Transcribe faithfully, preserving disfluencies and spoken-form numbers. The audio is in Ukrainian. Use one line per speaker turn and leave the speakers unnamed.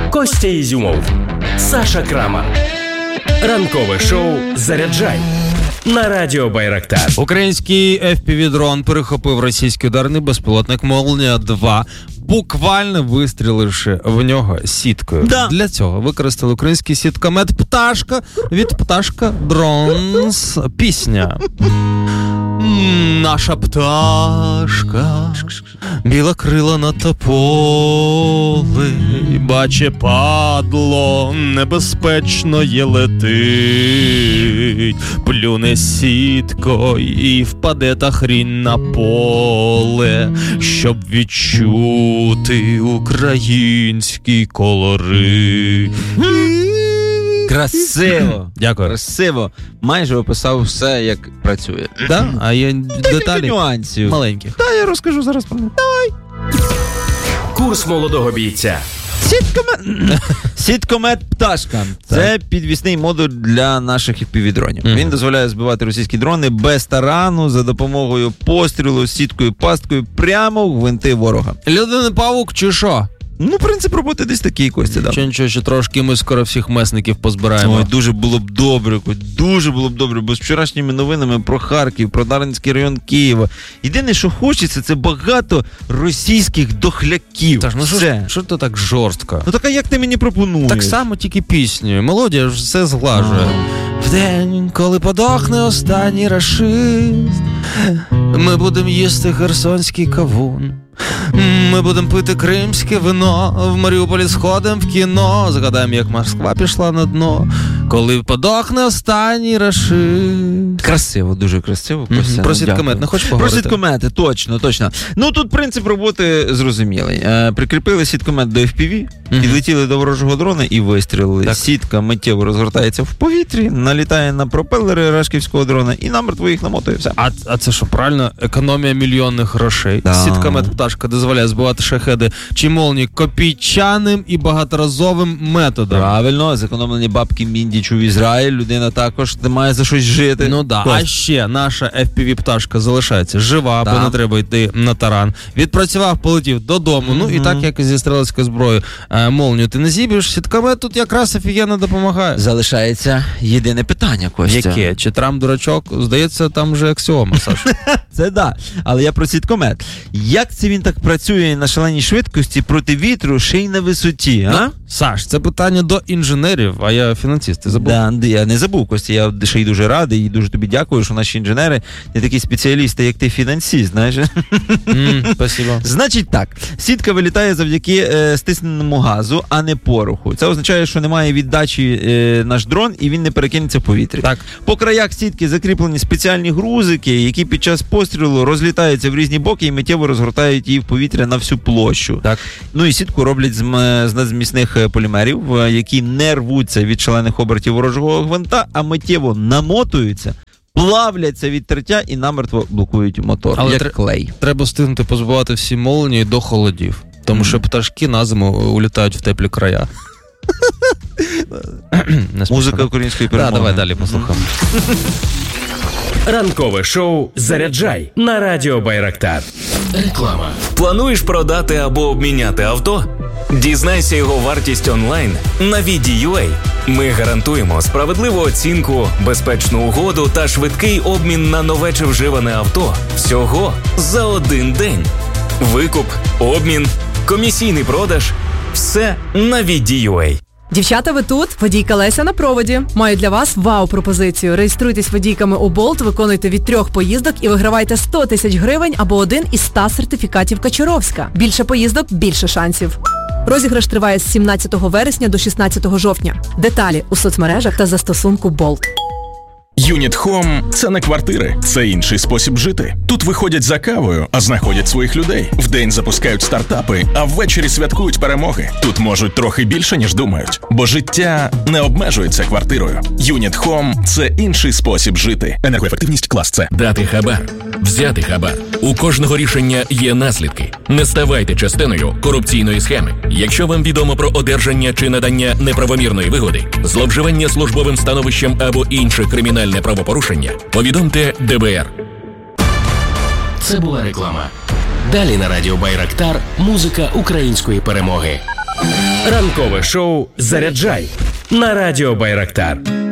Костя Ізюмов, Саша Крамар. Ранкове шоу «Заряджай» на радіо Байрактар.
Український еф пі ві-дрон перехопив російський ударний безпілотник Молнія два, буквально вистріливши в нього сіткою.
Да.
Для цього використали український сіткомет «Пташка» від «Пташка Дронс». Пісня. Наша пташка, білокрила на тополи, баче падло, небезпечно є летить, плюне сіткою і впаде та хрінь на поле, щоб відчути український колорит.
Красиво.
Дякую.
Красиво. Майже описав все, як працює.
Да? А є
Декілька
деталі
нюансів.
маленьких.
Та я розкажу зараз про них. Давай.
Курс молодого бійця.
Сіткомет. Сіткомет «Пташка». Це підвісний модуль для наших еф пі ві-дронів. Mm-hmm. Він дозволяє збивати російські дрони без тарану за допомогою пострілу з сіткою пасткою прямо в гвинти ворога.
Людини павук чи що?
Ну, принцип роботи десь такий, Костя, да.
Чи нічого, що трошки ми скоро всіх месників позбираємо.
Ой, дуже було б добре, дуже було б добре, бо з вчорашніми новинами про Харків, про Дарницький район Києва. Єдине, що хочеться, це багато російських дохляків.
Та ж, ну що, що ти так жорстко?
Ну так а як ти мені пропонуєш?
Так само, тільки піснею. Мелодія ж все зглажує. В день, коли подохне останній рашист, ми будемо їсти херсонський кавун. Ми будемо пити кримське вино, в Маріуполі сходимо в кіно, згадаємо, як Москва пішла на дно, коли подохне останній рашист.
Красиво, дуже красиво.
Mm-hmm. Про сіткомет не хочеш поговорити?
Про сіткомети, точно, точно. Ну, тут принцип роботи зрозумілий. Е, прикріпили сіткомет до еф пі ві, mm-hmm. підлетіли до ворожого дрона і вистрілили. Так. Сітка миттєво розгортається в повітрі, налітає на пропелери рашківського дрона і намертво їх намотує все.
А, а це що, правильно? Економія мільйонних грошей.
Да.
Сіткомет «Пташка» дозволяє збивати шахеди чи молнії копійчаним і багаторазовим методом.
Правильно, зекономлені бабки Міндічу в Ізраїль, людина також не має за щось жити.
Ну да. А ще наша еф пі ві-пташка залишається жива,
да.
бо не треба йти на таран. Відпрацював, полетів додому. Mm-hmm. Ну і так, як зі стрілецькою зброєю е, молнію ти не зіб'єш, сіткомет тут якраз офігенно допомагає.
Залишається єдине питання, Костя.
Яке? Чи Трамп дурачок? Здається, там вже аксіома, Саш.
Це да, але я про сіткомет. Як це він так працює на шаленій швидкості проти вітру, ще й на висоті, а?
Ну, Саш, це питання до інженерів, а я фінансист, ти забув?
Да, я не забув, Костя, я ще й дуже радий і дуже тобі дякую, що наші інженери не такі спеціалісти, як ти фінансист, знаєш?
Mm, спасибо.
Значить так, сітка вилітає завдяки е, стисненому газу, а не пороху. Це означає, що немає віддачі е, наш дрон і він не перекинеться в повітрі.
Так.
По краях сітки закріплені спеціальні грузики, які під час пострілу розлітаються в різні боки і миттєво розгортають її в повітря на всю площу.
Так.
Ну і сітку роблять з, з надмісних полімерів, які не рвуться від шалених обертів ворожого гвинта, а миттєво намотуються, плавляться від тертя і намертво блокують мотор,
але
як
тр...
клей.
Треба встигнути позбивати всі молнії до холодів, тому mm. що пташки на зиму улітають в теплі края.
Музика української перемоги.
Да, давай далі послухаємо.
Ранкове шоу «Заряджай» на радіо Байрактар. Реклама. Плануєш продати або обміняти авто? Дізнайся його вартість онлайн на ві ді ю ей. Ми гарантуємо справедливу оцінку, безпечну угоду та швидкий обмін на нове чи вживане авто всього за один день. Викуп, обмін, комісійний продаж – все на ві ді ю ей.
Дівчата, ви тут? Водійка Леся на проводі. Маю для вас вау-пропозицію. Реєструйтесь водійками у Болт, виконуйте від трьох поїздок і вигравайте сто тисяч гривень або один із ста сертифікатів Качуровська. Більше поїздок – більше шансів. Розіграш триває з сімнадцятого вересня до шістнадцятого жовтня. Деталі у соцмережах та застосунку Болт.
Юніт Home – це не квартири, це інший спосіб жити. Тут виходять за кавою, а знаходять своїх людей. Вдень запускають стартапи, а ввечері святкують перемоги. Тут можуть трохи більше, ніж думають. Бо життя не обмежується квартирою. Юніт Home – це інший спосіб жити. Енергоефективність клас С.
Дати хабар. Взяти хабар. У кожного рішення є наслідки. Не ставайте частиною корупційної схеми. Якщо вам відомо про одержання чи надання неправомірної вигоди, зловживання службовим становищем або інше кримінальне правопорушення, повідомте де бе ер.
Це була реклама. Далі на радіо Байрактар музика української перемоги. Ранкове шоу «Заряджай» на радіо Байрактар.